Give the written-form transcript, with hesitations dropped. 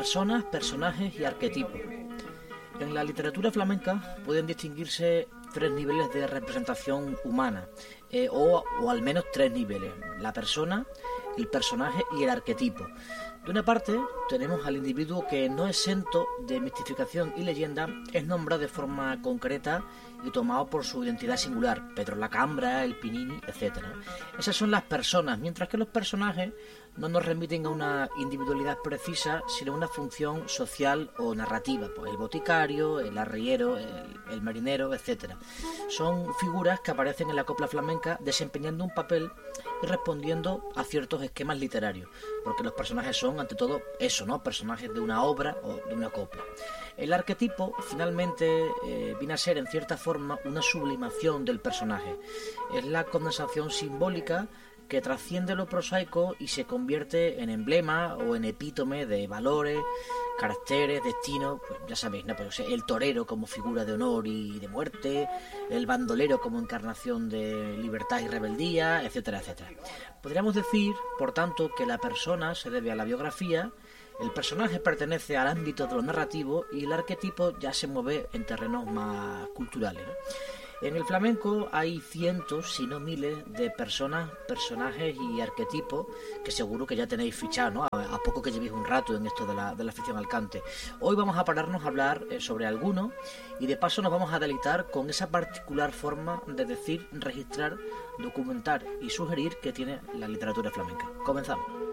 Personas, personajes y arquetipos. En la literatura flamenca pueden distinguirse tres niveles de representación humana, o al menos tres niveles: la persona, el personaje y el arquetipo. De una parte, tenemos al individuo que, no exento de mistificación y leyenda, es nombrado de forma concreta y tomado por su identidad singular: Pedro Lacambra, el Pinini, etc. Esas son las personas, mientras que los personajes no nos remiten a una individualidad precisa, sino a una función social o narrativa, pues el boticario, el arriero, el marinero, etc. Son figuras que aparecen en la copla flamenca desempeñando un papel y respondiendo a ciertos esquemas literarios, porque los personajes son, ante todo, eso, ¿no? Personajes de una obra o de una copla. El arquetipo, finalmente, viene a ser, en cierta forma, una sublimación del personaje. Es la condensación simbólica que trasciende lo prosaico y se convierte en emblema o en epítome de valores, caracteres, destinos, pues ya sabéis, ¿no? Pero, el torero como figura de honor y de muerte, el bandolero como encarnación de libertad y rebeldía, etcétera, etcétera. Podríamos decir, por tanto, que la persona se debe a la biografía, el personaje pertenece al ámbito de lo narrativo y el arquetipo ya se mueve en terrenos más culturales, ¿no? En el flamenco hay cientos, si no miles, de personas, personajes y arquetipos que seguro que ya tenéis fichados, ¿no? A poco que llevéis un rato en esto de la afición al cante. Hoy vamos a pararnos a hablar sobre algunos y de paso nos vamos a deleitar con esa particular forma de decir, registrar, documentar y sugerir que tiene la literatura flamenca. Comenzamos.